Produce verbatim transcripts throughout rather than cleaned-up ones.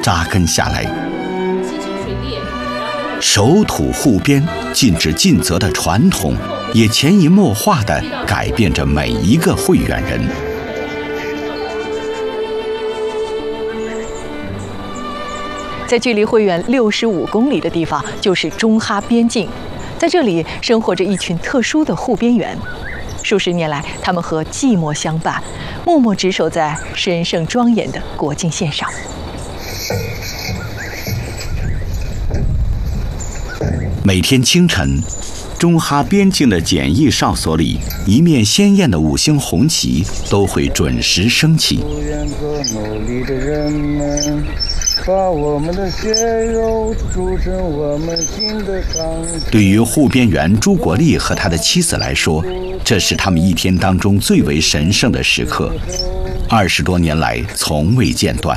扎根下来。守土护边、尽职尽责的传统，也潜移默化地改变着每一个会员人。 在距离会远六十五公里的地方，就是中哈边境。在这里生活着一群特殊的护边员，数十年来，他们和寂寞相伴，默默值守在神圣庄严的国境线上。 每天清晨，中哈边境的简易哨所里，一面鲜艳的五星红旗都会准时升起。对于护边员朱国立和他的妻子来说，这是他们一天当中最为神圣的时刻，二十多年来从未间断。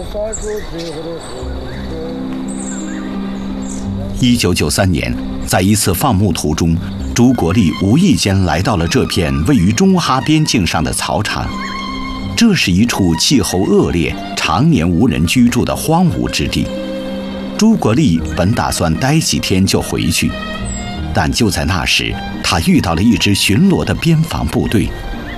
一九九三年，在一次放牧途中，朱国立无意间来到了这片位于中哈边境上的草场。这是一处气候恶劣、常年无人居住的荒芜之地。朱国立本打算待几天就回去，但就在那时，他遇到了一支巡逻的边防部队。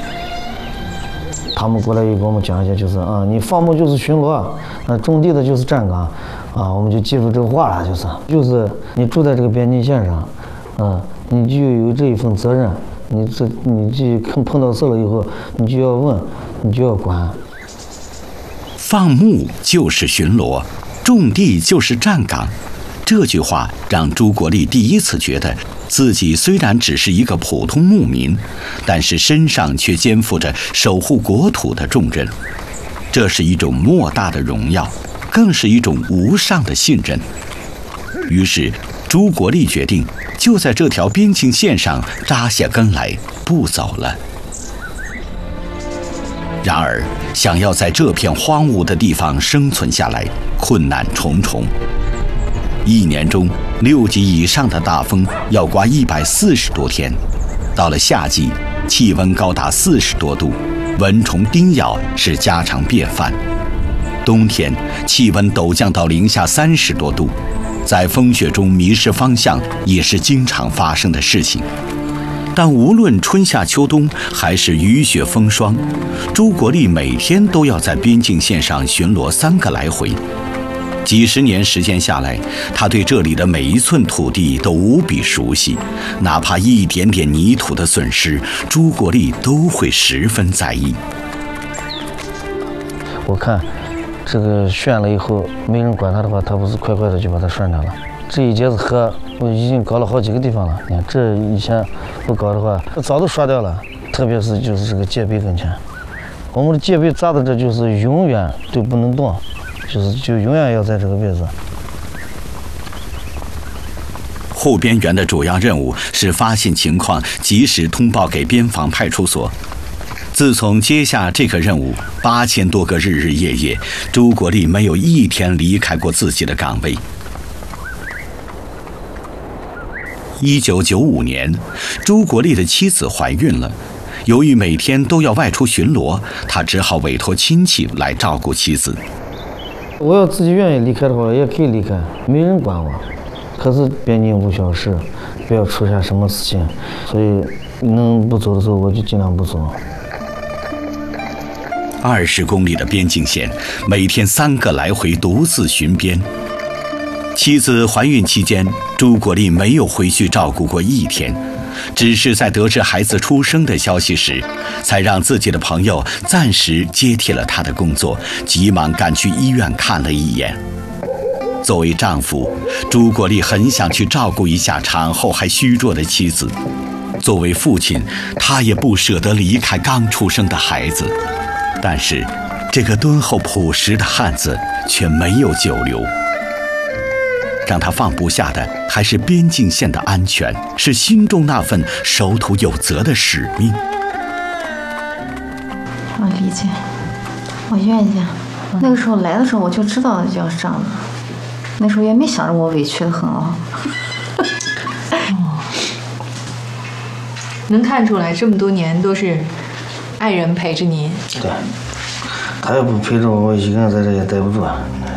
他们过来又给我们讲一下，就是啊，你放牧就是巡逻，那种地的就是站岗，啊，我们就记住这个话了，就是就是你住在这个边境线上，啊，你就有这一份责任，你这你就碰碰到事了以后，你就要问，你就要管。 放牧就是巡逻，种地就是站岗。这句话让朱国立第一次觉得自己虽然只是一个普通牧民，但是身上却肩负着守护国土的重任。这是一种莫大的荣耀，更是一种无上的信任。于是，朱国立决定就在这条边境线上扎下根来，不走了。然而，想要在这片荒芜的地方生存下来，困难重重。一年中，六级以上的大风要刮一百四十多天，到了夏季，气温高达四十多度，蚊虫叮咬是家常便饭。冬天，气温陡降到零下三十多度，在风雪中迷失方向也是经常发生的事情。但无论春夏秋冬，还是雨雪风霜，朱国立每天都要在边境线上巡逻三个来回。几十年时间下来，他对这里的每一寸土地都无比熟悉，哪怕一点点泥土的损失，朱国立都会十分在意。 我看这个旋了以后，没人管他的话，他不是快快的就把它涮掉了。这一节子河我已经搞了好几个地方了，你看这以前不搞的话，早都刷掉了。特别是就是这个界碑跟前，我们的界碑扎的这就是永远都不能动。就是就永远要在这个位置。 护边员的主要任务是发现情况，及时通报给边防派出所。自从接下这个任务，八千多个日日夜夜，朱国立没有一天离开过自己的岗位。一九九五年，朱国立的妻子怀孕了。由于每天都要外出巡逻，他只好委托亲戚来照顾妻子。 我要自己愿意离开的话，也可以离开，没人管我。可是边境无小事，不要出现什么事情，所以能不走的时候，我就尽量不走。 二十公里的边境线，每天三个来回独自巡边。妻子怀孕期间，朱国立没有回去照顾过一天。只是在得知孩子出生的消息时，才让自己的朋友暂时接替了他的工作，急忙赶去医院看了一眼。作为丈夫，朱国立很想去照顾一下产后还虚弱的妻子；作为父亲，他也不舍得离开刚出生的孩子。但是，这个敦厚朴实的汉子却没有久留。让他放不下的还是边境线的安全，是心中那份守土有责的使命。 我理解，我愿意。那个时候来的时候我就知道要这样的，那时候也没想着我委屈得很啊。 哦，能看出来这么多年都是爱人陪着你。 对，他要不陪着我，我一个人在这也待不住啊。